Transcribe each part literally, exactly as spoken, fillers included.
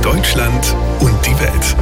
Deutschland und die Welt.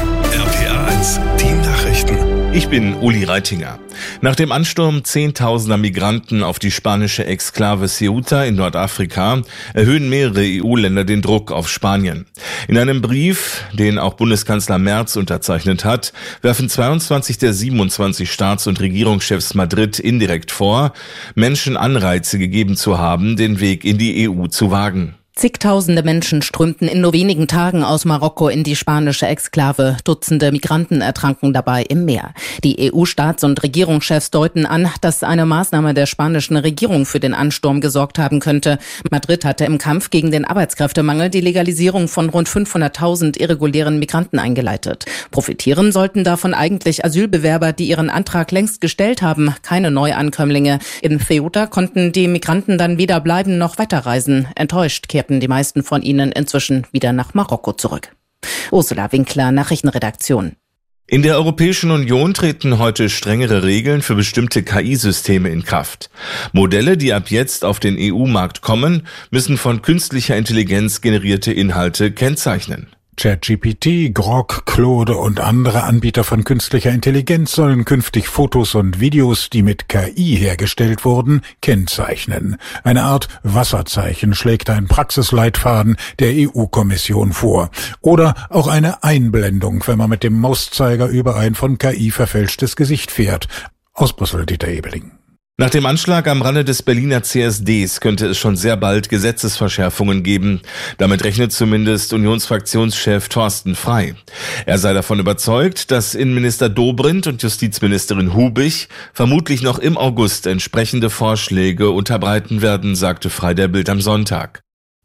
R P R eins, die Nachrichten. Ich bin Uli Reitinger. Nach dem Ansturm zehntausender Migranten auf die spanische Exklave Ceuta in Nordafrika erhöhen mehrere E U-Länder den Druck auf Spanien. In einem Brief, den auch Bundeskanzler Merz unterzeichnet hat, werfen zweiundzwanzig der siebenundzwanzig Staats- und Regierungschefs Madrid indirekt vor, Menschen Anreize gegeben zu haben, den Weg in die E U zu wagen. Zigtausende Menschen strömten in nur wenigen Tagen aus Marokko in die spanische Exklave. Dutzende Migranten ertranken dabei im Meer. Die E U-Staats- und Regierungschefs deuten an, dass eine Maßnahme der spanischen Regierung für den Ansturm gesorgt haben könnte. Madrid hatte im Kampf gegen den Arbeitskräftemangel die Legalisierung von rund fünfhunderttausend irregulären Migranten eingeleitet. Profitieren sollten davon eigentlich Asylbewerber, die ihren Antrag längst gestellt haben, keine Neuankömmlinge. In Ceuta konnten die Migranten dann weder bleiben noch weiterreisen. Enttäuscht kehrten die meisten von ihnen inzwischen wieder nach Marokko zurück. Ursula Winkler, Nachrichtenredaktion. In der Europäischen Union treten heute strengere Regeln für bestimmte K I-Systeme in Kraft. Modelle, die ab jetzt auf den E U-Markt kommen, müssen von künstlicher Intelligenz generierte Inhalte kennzeichnen. ChatGPT, Grok, Claude und andere Anbieter von künstlicher Intelligenz sollen künftig Fotos und Videos, die mit K I hergestellt wurden, kennzeichnen. Eine Art Wasserzeichen schlägt ein Praxisleitfaden der E U-Kommission vor. Oder auch eine Einblendung, wenn man mit dem Mauszeiger über ein von K I verfälschtes Gesicht fährt. Aus Brüssel, Dieter Ebeling. Nach dem Anschlag am Rande des Berliner C S Ds könnte es schon sehr bald Gesetzesverschärfungen geben. Damit rechnet zumindest Unionsfraktionschef Thorsten Frey. Er sei davon überzeugt, dass Innenminister Dobrindt und Justizministerin Hubig vermutlich noch im August entsprechende Vorschläge unterbreiten werden, sagte Frey der Bild am Sonntag.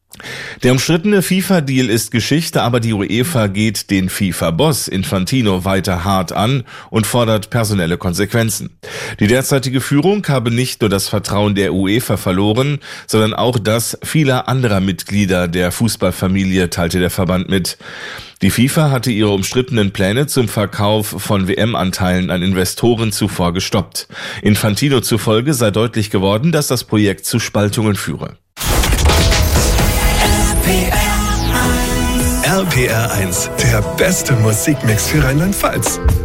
Der umstrittene FIFA-Deal ist Geschichte, aber die UEFA geht den FIFA-Boss Infantino weiter hart an und fordert personelle Konsequenzen. Die derzeitige Führung habe nicht nur das Vertrauen der UEFA verloren, sondern auch das vieler anderer Mitglieder der Fußballfamilie, teilte der Verband mit. Die FIFA hatte ihre umstrittenen Pläne zum Verkauf von W M-Anteilen an Investoren zuvor gestoppt. Infantino zufolge sei deutlich geworden, dass das Projekt zu Spaltungen führe. R P R eins, der beste Musikmix für Rheinland-Pfalz.